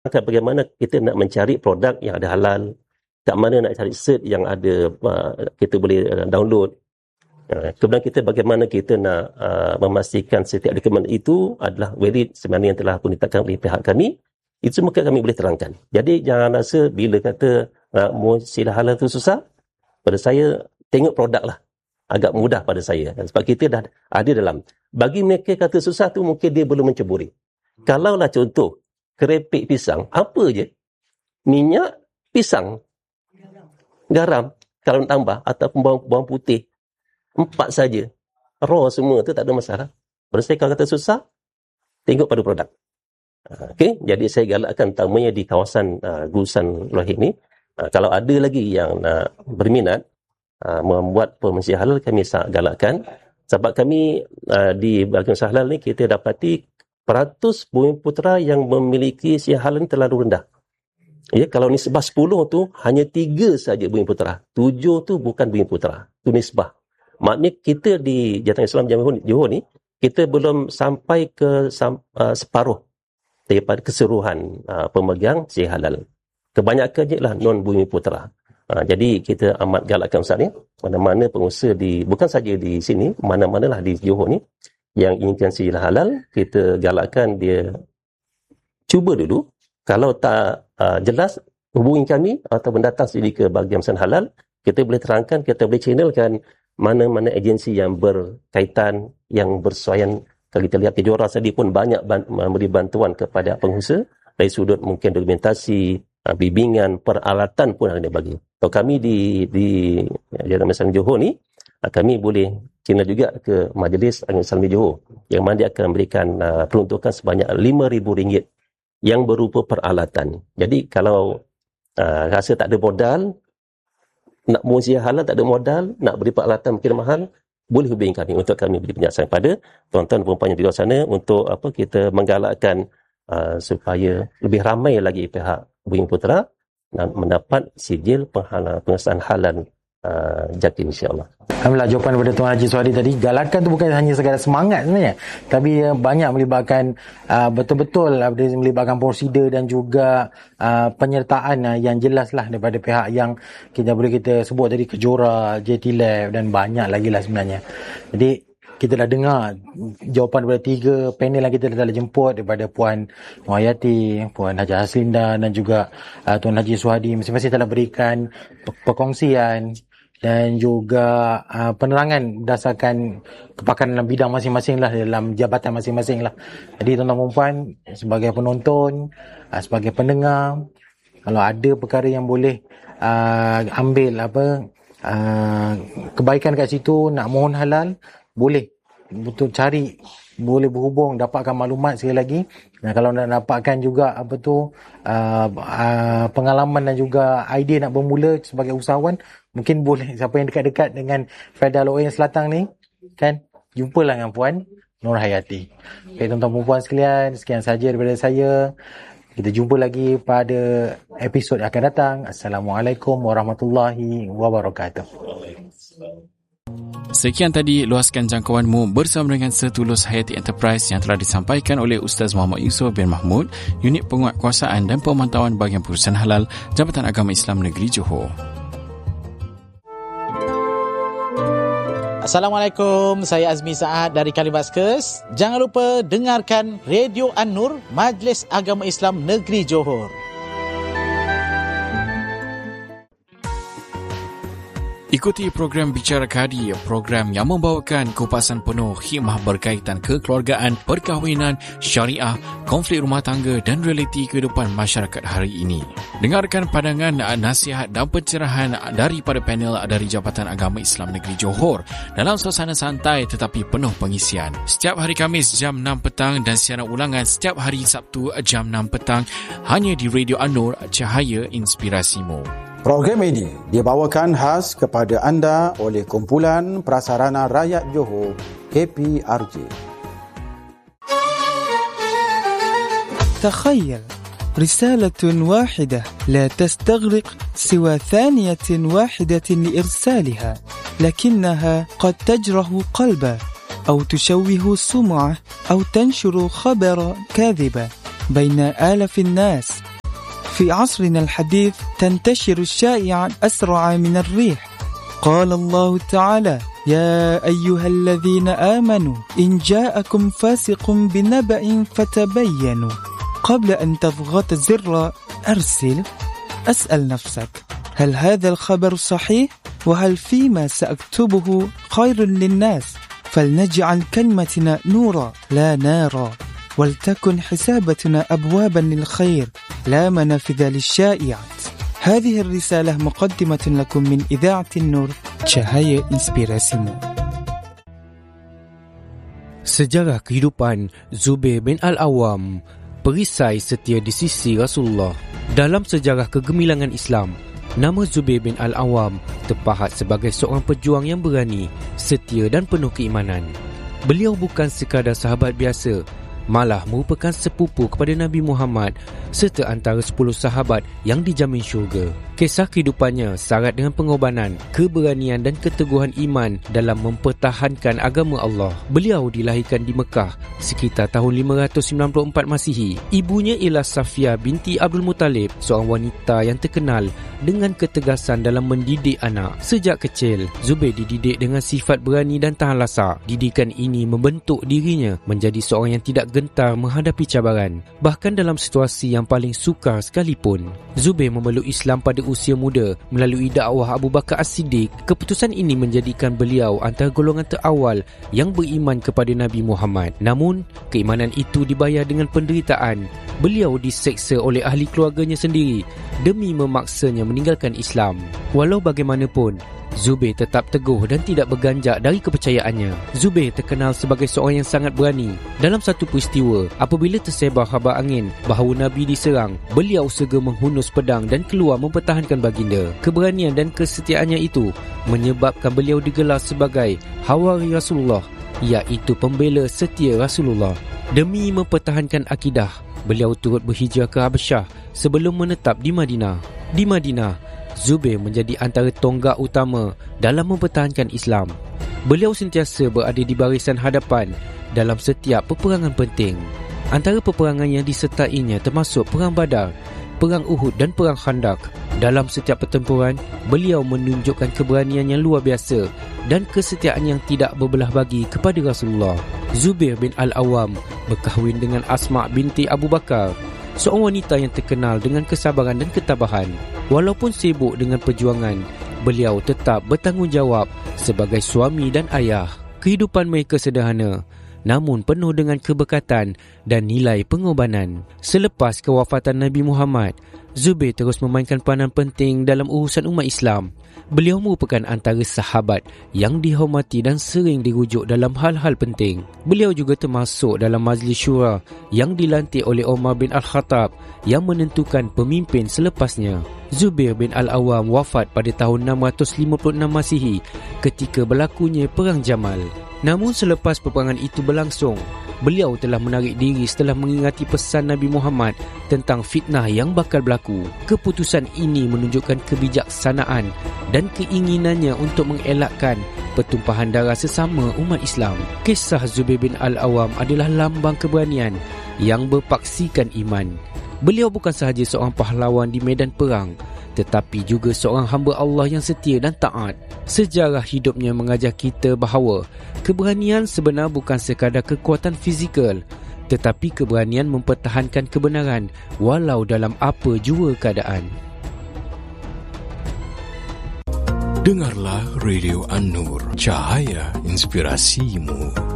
bagaimana kita nak mencari produk yang ada halal, kat mana nak cari cert yang ada, kita boleh download. Kemudian kita bagaimana kita nak memastikan setiap dokumen itu adalah valid sebenarnya yang telah pun ditetapkan oleh pihak kami. Itu semua kami boleh terangkan. Jadi jangan rasa bila kata sila halal itu susah, pada saya tengok produk lah. Agak mudah pada saya. Sebab kita dah ada dalam. Bagi mereka kata susah tu mungkin dia belum menceburi. Kalaulah contoh, kerepek pisang, apa je? Minyak, pisang, garam, kalau nak tambah, ataupun bawang putih. 4 saja. Raw semua tu tak ada masalah. Pada saya kalau kata susah, tengok pada produk. Okey, jadi saya galakkan utamanya di kawasan Gurusan Lohit ni, kalau ada lagi yang berminat membuat pembersih halal, kami sangat galakkan. Sebab kami di bahagian usaha halal ni kita dapati peratus Bumiputera yang memiliki siar halal ni terlalu rendah. Ya, kalau nisbah 10 tu hanya 3 saja Bumiputera. 7 tu bukan Bumiputera. Tu nisbah. Maknanya kita di Jabatan Islam Johor ni kita belum sampai ke separuh daripada keseluruhan pemegang siar halal. Kebanyakannya lah non Bumiputera. Jadi kita amat galakkan Ustaz ni, mana-mana pengusaha bukan saja di sini, mana-manalah di Johor ni yang inginkan siar halal, kita galakkan dia cuba dulu. Kalau tak jelas, hubungi kami atau datang sendiri ke bahagian pesan halal. Kita boleh terangkan, kita boleh channelkan mana-mana agensi yang berkaitan, yang bersesuaian. Kalau kita lihat Kejora tadi pun banyak memberi bantuan kepada pengusaha dari sudut mungkin dokumentasi, bimbingan, peralatan pun ada bagi. Kalau kami di Jabatan Islam Johor ni, kami boleh channel juga ke Majlis Agama Islam Johor, yang mana dia akan memberikan peruntukan sebanyak RM5,000 yang berupa peralatan. Jadi kalau rasa tak ada modal, nak muziah halal tak ada modal, nak beri peralatan mungkin mahal, boleh hubungi kami untuk kami beri penjelasan pada tuan-tuan dan puan-puan yang di luar sana untuk kita menggalakkan supaya lebih ramai lagi pihak Bumiputera mendapat sijil pengesahan halal JAKIM, insya-Allah. Alhamdulillah, jawapan daripada Tuan Haji Suhadi tadi, galakan tu bukan hanya sekadar semangat sebenarnya, tapi banyak melibatkan betul-betul melibatkan prosedur dan juga penyertaan yang jelas lah daripada pihak yang kita sebut tadi, Kejora, JT Lab dan banyak lagi lah sebenarnya. Jadi kita dah dengar jawapan daripada 3 panel yang kita dah jemput, daripada Puan Muhayyati, Puan Haji Haslinda dan juga Tuan Haji Suhadi. Masing-masing telah berikan perkongsian dan juga penerangan berdasarkan kepakaran dalam bidang masing-masing lah, dalam jabatan masing-masing lah. Jadi tuan-tuan dan puan, sebagai penonton, sebagai pendengar, kalau ada perkara yang boleh ambil kebaikan kat situ, nak mohon halal, boleh betul cari, boleh berhubung, dapatkan maklumat sekali lagi. Dan kalau nak dapatkan juga pengalaman dan juga idea nak bermula sebagai usahawan, mungkin boleh, siapa yang dekat-dekat dengan Federal ON Selatan ni kan, jumpalah dengan Puan Nur Hayati. Okay, tuan-tuan dan puan sekalian, sekian saja daripada saya. Kita jumpa lagi pada episod yang akan datang. Assalamualaikum warahmatullahi wabarakatuh. Sekian tadi luaskan jangkauanmu bersama dengan Setulus Hayati Enterprise yang telah disampaikan oleh Ustaz Muhammad Yusof bin Mahmud, Unit Penguatkuasaan dan Pemantauan Bahagian Perusahaan Halal, Jabatan Agama Islam Negeri Johor. Assalamualaikum, saya Azmi Saad dari Kalibaskes. Jangan lupa dengarkan Radio An-Nur, Majlis Agama Islam Negeri Johor. Ikuti program Bicara Kadi, program yang membawakan kupasan penuh hikmah berkaitan kekeluargaan, perkahwinan, syariah, konflik rumah tangga dan realiti kehidupan masyarakat hari ini. Dengarkan pandangan, nasihat dan pencerahan daripada panel dari Jabatan Agama Islam Negeri Johor dalam suasana santai tetapi penuh pengisian. Setiap hari Khamis jam 6 petang dan siaran ulangan setiap hari Sabtu jam 6 petang hanya di Radio An-Nur, Cahaya Inspirasimu. Program ini dibawakan khas kepada anda oleh Kumpulan Prasarana Rakyat Johor, KPRJ. تخيل رسالة واحدة لا تستغرق سوى ثانية واحدة لإرسالها، لكنها قد تجرح قلبا أو تشوه السمعة أو تنشر خبر كاذبا بين آلاف الناس في عصرنا الحديث تنتشر الشائعة أسرع من الريح. قال الله تعالى: يا أيها الذين آمنوا إن جاءكم فاسق بنبأ فتبينوا. قبل أن تضغط زر أرسل، أسأل نفسك: هل هذا الخبر صحيح؟ وهل فيما سأكتبه خير للناس؟ فلنجعل كلمتنا نورا لا نارا، ولتكن حسابتنا أبوابا للخير لا منافذ للشائعات. هذه الرسالة مقدمة لكم من إذاعة النور، cahaya inspirasimu. Sejarah kehidupan Zubair bin Al-Awwam, perisai setia di sisi Rasulullah. Dalam sejarah kegemilangan Islam, nama Zubair bin Al-Awwam terpahat sebagai seorang pejuang yang berani, setia dan penuh keimanan. Beliau bukan sekadar sahabat biasa, malah merupakan sepupu kepada Nabi Muhammad serta antara 10 sahabat yang dijamin syurga. Kisah kehidupannya syarat dengan pengorbanan, keberanian dan keteguhan iman dalam mempertahankan agama Allah. Beliau dilahirkan di Mekah sekitar tahun 594 Masihi. Ibunya ialah Safiyah binti Abdul Muttalib, seorang wanita yang terkenal dengan ketegasan dalam mendidik anak. Sejak kecil, Zubair dididik dengan sifat berani dan tahan lasak. Didikan ini membentuk dirinya menjadi seorang yang tidak gentar menghadapi cabaran, bahkan dalam situasi yang paling sukar sekalipun. Zubair memeluk Islam pada usia muda melalui dakwah Abu Bakar As-Siddiq. Keputusan ini menjadikan beliau antara golongan terawal yang beriman kepada Nabi Muhammad. Namun, keimanan itu dibayar dengan penderitaan. Beliau diseksa oleh ahli keluarganya sendiri demi memaksanya meninggalkan Islam. Walau bagaimanapun, Zubair tetap teguh dan tidak berganjak dari kepercayaannya. Zubair terkenal sebagai seorang yang sangat berani. Dalam satu peristiwa, apabila tersebar khabar angin bahawa Nabi diserang, beliau segera menghunus pedang dan keluar mempertahankan baginda. Keberanian dan kesetiaannya itu menyebabkan beliau digelar sebagai Hawari Rasulullah, iaitu pembela setia Rasulullah. Demi mempertahankan akidah, beliau turut berhijrah ke Habasyah sebelum menetap di Madinah. Di Madinah, Zubair menjadi antara tonggak utama dalam mempertahankan Islam. Beliau sentiasa berada di barisan hadapan dalam setiap peperangan penting. Antara peperangan yang disertainya termasuk Perang Badar, Perang Uhud dan Perang Khandak. Dalam setiap pertempuran, beliau menunjukkan keberanian yang luar biasa dan kesetiaan yang tidak berbelah bagi kepada Rasulullah. Zubair bin Al-Awwam berkahwin dengan Asma binti Abu Bakar, seorang wanita yang terkenal dengan kesabaran dan ketabahan. Walaupun sibuk dengan perjuangan, beliau tetap bertanggungjawab sebagai suami dan ayah. Kehidupan mereka sederhana, namun penuh dengan keberkatan dan nilai pengorbanan. Selepas kewafatan Nabi Muhammad, Zubair terus memainkan peranan penting dalam urusan umat Islam. Beliau merupakan antara sahabat yang dihormati dan sering dirujuk dalam hal-hal penting. Beliau juga termasuk dalam majlis syura yang dilantik oleh Umar bin Al-Khattab yang menentukan pemimpin selepasnya. Zubair bin Al-Awwam wafat pada tahun 656 Masihi ketika berlakunya Perang Jamal. Namun selepas peperangan itu berlangsung, beliau telah menarik diri setelah mengingati pesan Nabi Muhammad tentang fitnah yang bakal berlaku. Keputusan ini menunjukkan kebijaksanaan dan keinginannya untuk mengelakkan pertumpahan darah sesama umat Islam. Kisah Zubair bin Al-Awwam adalah lambang keberanian yang berpaksikan iman. Beliau bukan sahaja seorang pahlawan di medan perang, tetapi juga seorang hamba Allah yang setia dan taat. Sejarah hidupnya mengajar kita bahawa keberanian sebenar bukan sekadar kekuatan fizikal, tetapi keberanian mempertahankan kebenaran walau dalam apa jua keadaan. Dengarlah Radio An-Nur, cahaya inspirasimu.